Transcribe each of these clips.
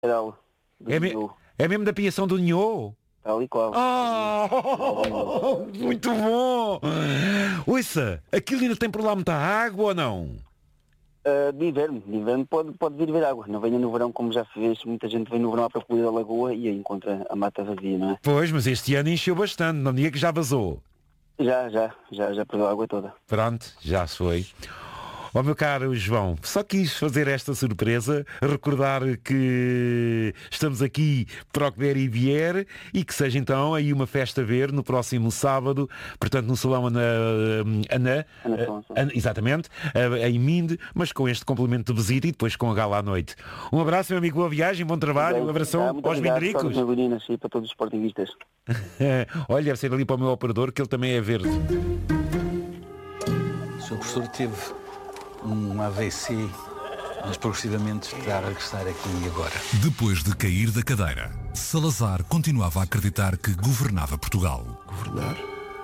Geral. É mesmo da piação do Nhô? Tal e qual. Muito bom! Ouça, aquilo ainda tem por lá muita água ou não? De inverno pode vir ver água. Não venha no verão, como já se vê, muita gente vem no verão à procura da lagoa e aí encontra a mata vazia, não é? Pois, mas este ano encheu bastante, não diga que já vazou. Já perdeu a água toda. Pronto, já se foi. Ó meu caro João, só quis fazer esta surpresa, recordar que estamos aqui para o que der e vier e que seja então aí uma festa a ver no próximo sábado, portanto no Salão Ana exatamente, em Minde, mas com este complemento de visita e depois com a gala à noite. Um abraço, meu amigo, boa viagem, bom trabalho, um abração aos mindricos. E para todos os sportinguistas. Olha, deve ser ali para o meu operador, que ele também é verde. O Sr. Professor teve um AVC, mas progressivamente está a regressar aqui e agora. Depois de cair da cadeira, Salazar continuava a acreditar que governava Portugal. Governar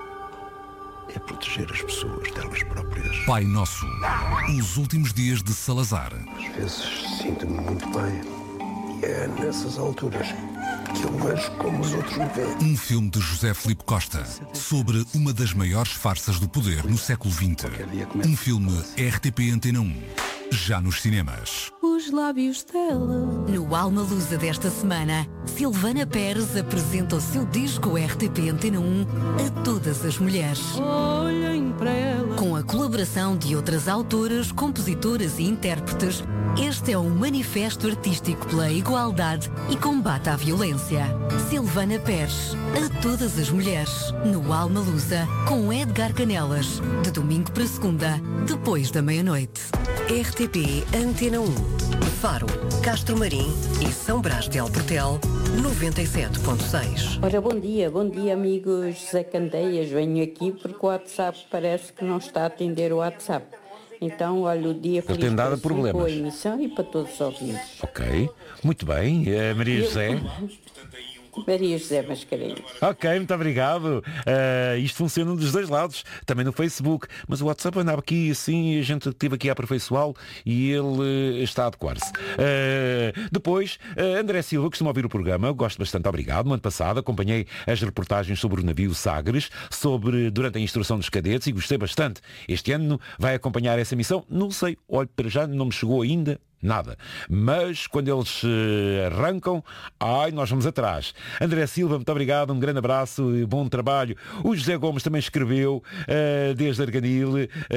é proteger as pessoas delas próprias. Pai Nosso, os últimos dias de Salazar. Às vezes sinto-me muito bem e é nessas alturas que eu vejo como os outros me veem. Um filme de José Filipe Costa sobre uma das maiores farsas do poder no século XX. Um filme RTP Antena 1, já nos cinemas. Os lábios dela. No Alma Lusa desta semana, Silvana Pérez apresenta o seu disco RTP Antena 1 a todas as mulheres. Olhem para ela. Com a colaboração de outras autoras, compositoras e intérpretes, este é um manifesto artístico pela igualdade e combate à violência. Silvana Pérez, a todas as mulheres, no Alma Lusa, com Edgar Canelas, de domingo para segunda, depois da meia-noite. RTP Antena 1, Faro, Castro Marim e São Brás de Alportel, 97.6. Ora, bom dia amigos José Candeias. Venho aqui porque o WhatsApp parece que não está a atender o WhatsApp. Então, olha, o dia feliz tem dado problemas. Com a emissão e para todos os ouvintes. Ok, muito bem. Maria José. Maria José Mascarenhas. Ok, muito obrigado. Isto funciona dos dois lados, também no Facebook, mas o WhatsApp andava aqui assim, a gente esteve aqui a aperfeiçoá-lo e ele está a adequar-se. Depois, André Silva costuma ouvir o programa, gosto bastante, obrigado. No ano passado acompanhei as reportagens sobre o navio Sagres, durante a instrução dos cadetes e gostei bastante. Este ano vai acompanhar essa missão? Não sei, olha, para já não me chegou ainda nada. Mas quando eles arrancam, nós vamos atrás. André Silva, muito obrigado, um grande abraço e bom trabalho. O José Gomes também escreveu desde Arganil,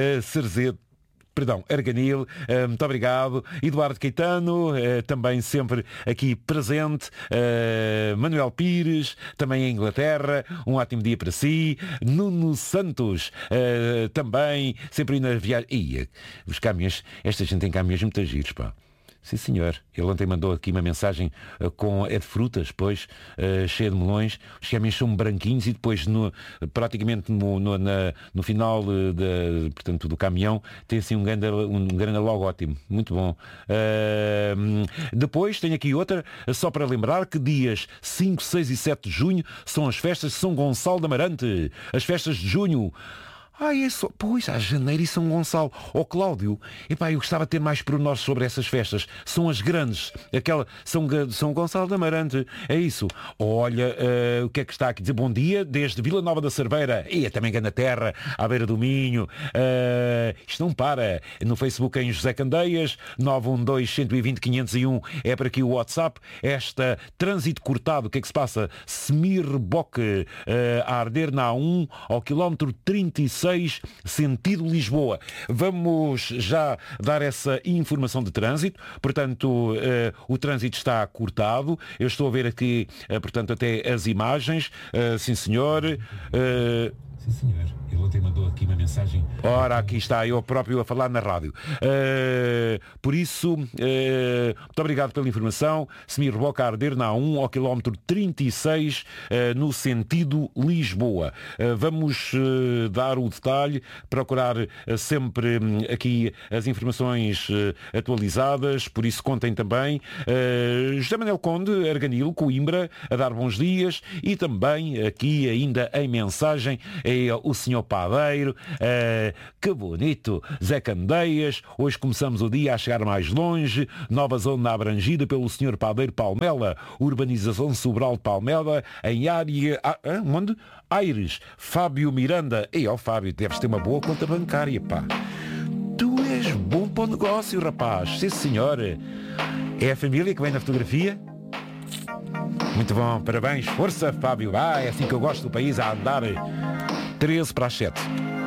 Arganil, muito obrigado. Eduardo Caetano, também sempre aqui presente. Manuel Pires, também em Inglaterra, um ótimo dia para si. Nuno Santos, também, sempre na viagem. Os caminhões, esta gente tem caminhões muito giros, pá. Sim, senhor. Ele ontem mandou aqui uma mensagem de frutas, pois, cheia de melões. Os caminhões são branquinhos e depois, praticamente no final portanto, do caminhão, tem assim um grande logótipo. Muito bom. Depois, tenho aqui outra, só para lembrar que dias 5, 6 e 7 de junho são as festas de São Gonçalo de Amarante. As festas de junho. Há janeiro e São Gonçalo. Cláudio, eu gostava de ter mais pormenores sobre essas festas. São as grandes. Aquela São Gonçalo de Amarante. É isso. Olha, o que é que está aqui? Dizer bom dia desde Vila Nova da Cerveira. E também na terra, à beira do Minho. Isto não para. No Facebook em José Candeias, 912-120-501 é para aqui o WhatsApp. Esta trânsito cortado, o que é que se passa? Semirboque, a arder na A1 ao quilómetro 36, sentido Lisboa. Vamos já dar essa informação de trânsito. Portanto, o trânsito está cortado. Eu estou a ver aqui, portanto, até as imagens. Sim, senhor. Sim, senhor. Ele ontem mandou aqui uma mensagem. Ora, aqui está, eu próprio a falar na rádio. Por isso, muito obrigado pela informação. Semirboca a arder na A1 ao quilómetro 36, no sentido Lisboa. Vamos dar o detalhe, procurar sempre aqui as informações atualizadas, por isso contem também. José Manuel Conde, Arganil, Coimbra, a dar bons dias e também aqui ainda em mensagem aí o senhor Padeiro, que bonito, Zé Candeias, hoje começamos o dia a chegar mais longe, nova zona abrangida pelo senhor Padeiro Palmela, urbanização Sobral de Palmela, em área, onde? Aires, Fábio Miranda, Fábio, deves ter uma boa conta bancária, pá. Tu és bom para o negócio, rapaz, sim senhor. É a família que vem na fotografia? Muito bom, parabéns, força Fábio, é assim que eu gosto do país a andar. 13 para as 7.